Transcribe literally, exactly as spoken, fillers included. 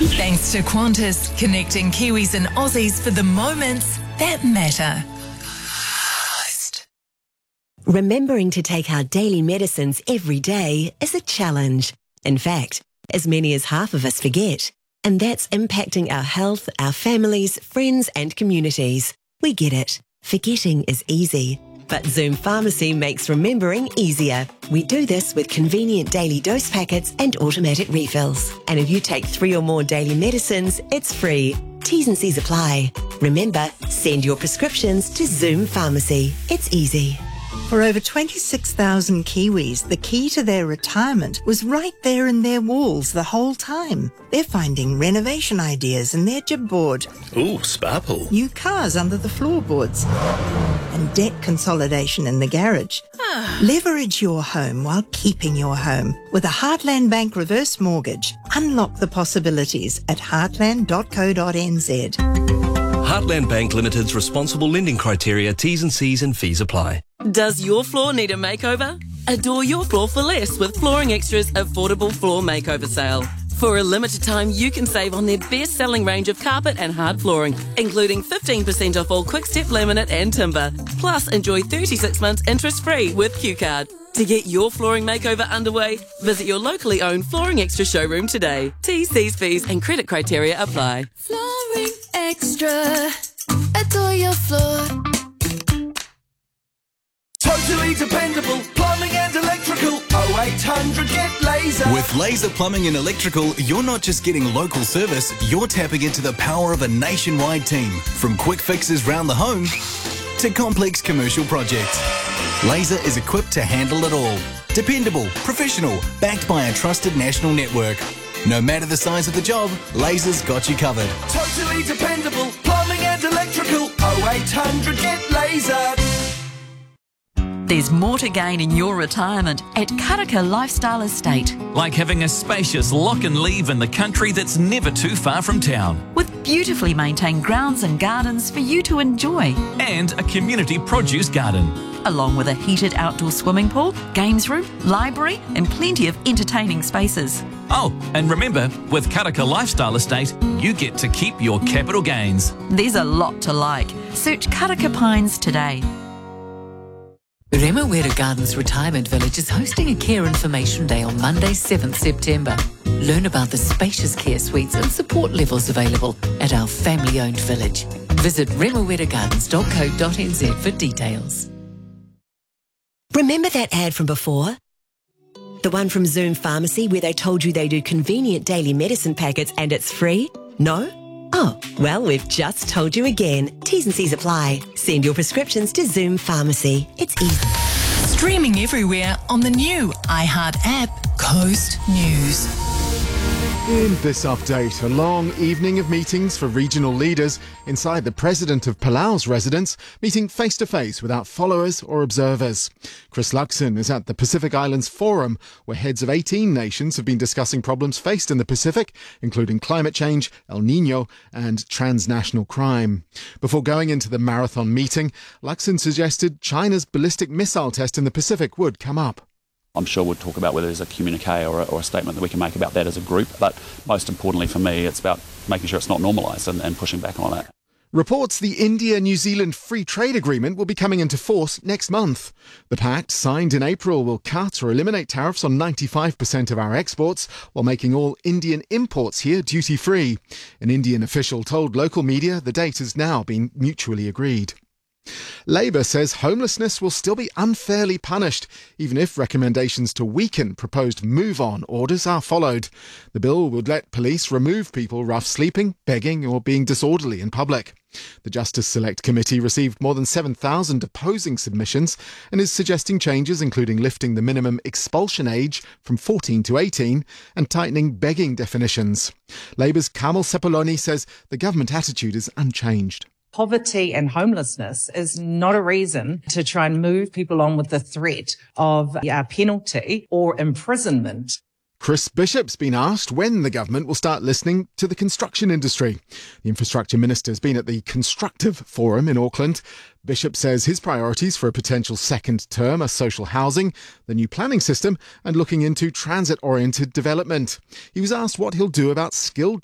Thanks to Qantas, connecting Kiwis and Aussies for the moments that matter. Remembering to take our daily medicines every day is a challenge. In fact, as many as half of us forget. And that's impacting our health, our families, friends and communities. We get it. Forgetting is easy. But Zoom Pharmacy makes remembering easier. We do this with convenient daily dose packets and automatic refills. And if you take three or more daily medicines, it's free. T's and C's apply. Remember, send your prescriptions to Zoom Pharmacy. It's easy. For over twenty-six thousand Kiwis, the key to their retirement was right there in their walls the whole time. They're finding renovation ideas in their jib board. Ooh, sparkle. New cars under the floorboards. And debt consolidation in the garage. Leverage your home while keeping your home. With a Heartland Bank reverse mortgage, unlock the possibilities at heartland dot co dot n z. Heartland Bank Limited's responsible lending criteria, T's and C's and fees apply. Does your floor need a makeover? Adore your floor for less with Flooring Extra's affordable floor makeover sale. For a limited time, you can save on their best-selling range of carpet and hard flooring, including fifteen percent off all Quickstep laminate and timber. Plus, enjoy thirty-six months interest-free with Q Card. To get your flooring makeover underway, visit your locally owned Flooring Extra showroom today. T's, C's, fees and credit criteria apply. Flooring Extra. Adore your floor. Totally dependable plumbing and electrical. oh eight hundred get Laser. With Laser Plumbing and Electrical, you're not just getting local service, you're tapping into the power of a nationwide team. From quick fixes round the home to complex commercial projects. Laser is equipped to handle it all. Dependable, professional, backed by a trusted national network. No matter the size of the job, Laser's got you covered. Totally dependable plumbing and electrical. oh eight hundred get Laser. There's more to gain in your retirement at Karaka Lifestyle Estate. Like having a spacious lock and leave in the country that's never too far from town. With beautifully maintained grounds and gardens for you to enjoy. And a community produce garden. Along with a heated outdoor swimming pool, games room, library and plenty of entertaining spaces. Oh, and remember, with Karaka Lifestyle Estate, you get to keep your capital gains. There's a lot to like. Search Karaka Pines today. Remuera Gardens Retirement Village is hosting a Care Information Day on Monday, seventh September. Learn about the spacious care suites and support levels available at our family-owned village. Visit remuera gardens dot co dot n z for details. Remember that ad from before? The one from Zoom Pharmacy where they told you they do convenient daily medicine packets and it's free? No? Oh, well, we've just told you again. T's and C's apply. Send your prescriptions to Zoom Pharmacy. It's easy. Streaming everywhere on the new iHeart app, Coast News. In this update, a long evening of meetings for regional leaders inside the President of Palau's residence, meeting face-to-face without followers or observers. Chris Luxon is at the Pacific Islands Forum, where heads of eighteen nations have been discussing problems faced in the Pacific, including climate change, El Niño and transnational crime. Before going into the marathon meeting, Luxon suggested China's ballistic missile test in the Pacific would come up. I'm sure we'll talk about whether there's a communique or a, or a statement that we can make about that as a group, but most importantly for me, it's about making sure it's not normalised and, and pushing back on it. Reports the India-New Zealand Free Trade Agreement will be coming into force next month. The pact, signed in April, will cut or eliminate tariffs on ninety-five percent of our exports, while making all Indian imports here duty-free. An Indian official told local media the date has now been mutually agreed. Labour says homelessness will still be unfairly punished, even if recommendations to weaken proposed move-on orders are followed. The bill would let police remove people rough sleeping, begging or being disorderly in public. The Justice Select Committee received more than seven thousand opposing submissions and is suggesting changes including lifting the minimum expulsion age from fourteen to eighteen and tightening begging definitions. Labour's Kamal Sepuloni says the government attitude is unchanged. Poverty and homelessness is not a reason to try and move people on with the threat of a penalty or imprisonment. Chris Bishop's been asked when the government will start listening to the construction industry. The Infrastructure Minister has been at the Constructive Forum in Auckland. Bishop says his priorities for a potential second term are social housing, the new planning system and looking into transit-oriented development. He was asked what he'll do about skilled